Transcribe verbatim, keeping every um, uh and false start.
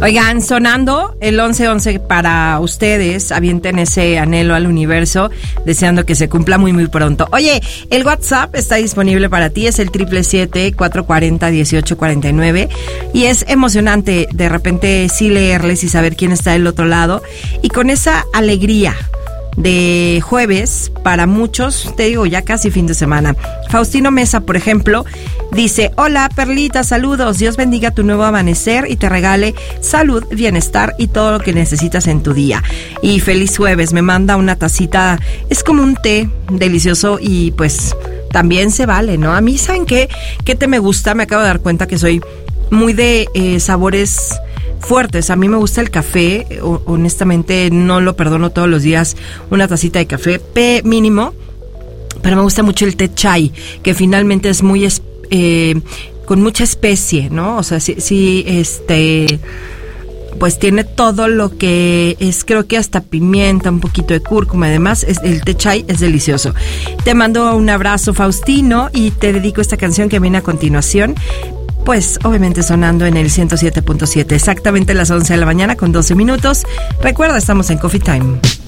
Oigan, sonando el once once para ustedes, avienten ese anhelo al universo, deseando que se cumpla muy muy pronto. Oye, el WhatsApp está disponible para ti, es el siete siete siete, cuatro cuatro cero, uno ocho cuatro nueve, y es emocionante de repente sí leerles y saber quién está del otro lado, y con esa alegría de jueves, para muchos, te digo, ya casi fin de semana. Faustino Mesa, por ejemplo, dice: hola Perlita, saludos, Dios bendiga tu nuevo amanecer y te regale salud, bienestar y todo lo que necesitas en tu día. Y feliz jueves, me manda una tacita, es como un té delicioso y pues también se vale, ¿no? A mí, ¿saben qué? ¿Qué té me gusta? Me acabo de dar cuenta que soy muy de eh, sabores fuertes. A mí me gusta el café, o, honestamente no lo perdono todos los días, una tacita de café P mínimo, pero me gusta mucho el té chai, que finalmente es muy eh, con mucha especie, ¿no? O sea, sí, sí, este, pues tiene todo lo que es, creo que hasta pimienta, un poquito de cúrcuma, además es, el té chai es delicioso. Te mando un abrazo, Faustino, y te dedico esta canción que viene a continuación. Pues obviamente sonando en el ciento siete punto siete, exactamente las once de la mañana con doce minutos. Recuerda, estamos en Coffee Time.